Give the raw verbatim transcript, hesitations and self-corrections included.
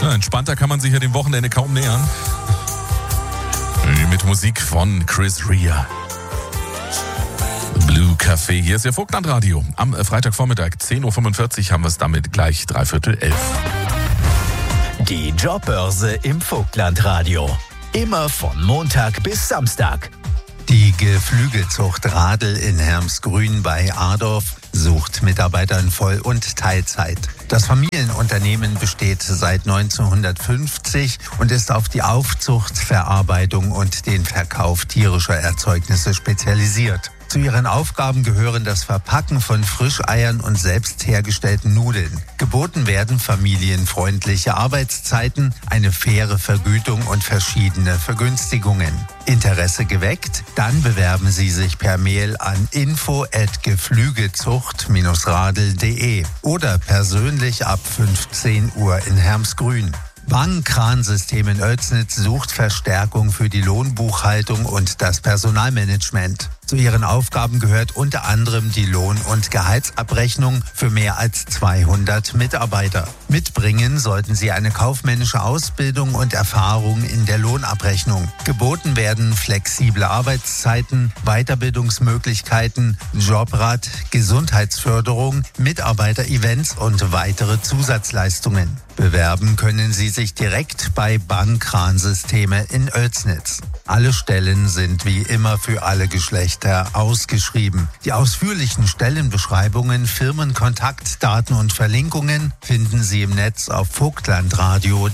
Ja, entspannter kann man sich ja dem Wochenende kaum nähern. Mit Musik von Chris Rea. Blue Café, hier ist Ihr Vogtlandradio. Am Freitagvormittag, zehn Uhr fünfundvierzig, haben wir es damit gleich dreiviertel elf. Die Jobbörse im Vogtlandradio. Immer von Montag bis Samstag. Die Geflügelzucht Radl in Hermsgrün bei Adorf sucht Mitarbeiter in Voll- und Teilzeit. Das Familienunternehmen besteht seit neunzehnhundertfünfzig und ist auf die Aufzucht, Verarbeitung und den Verkauf tierischer Erzeugnisse spezialisiert. Zu ihren Aufgaben gehören das Verpacken von Frischeiern und selbst hergestellten Nudeln. Geboten werden familienfreundliche Arbeitszeiten, eine faire Vergütung und verschiedene Vergünstigungen. Interesse geweckt? Dann bewerben Sie sich per Mail an info at geflügelzucht radl punkt de oder persönlich ab fünfzehn Uhr in Hermsgrün. Bank-Kransystem in Oelsnitz sucht Verstärkung für die Lohnbuchhaltung und das Personalmanagement. Zu ihren Aufgaben gehört unter anderem die Lohn- und Gehaltsabrechnung für mehr als zweihundert Mitarbeiter. Mitbringen sollten sie eine kaufmännische Ausbildung und Erfahrung in der Lohnabrechnung. Geboten werden flexible Arbeitszeiten, Weiterbildungsmöglichkeiten, Jobrat, Gesundheitsförderung, Mitarbeiter-Events und weitere Zusatzleistungen. Bewerben können Sie sich direkt bei Bank-Kransysteme in Oelsnitz. Alle Stellen sind wie immer für alle Geschlechter ausgeschrieben. Die ausführlichen Stellenbeschreibungen, Firmenkontaktdaten und Verlinkungen finden Sie im Netz auf vogtlandradio punkt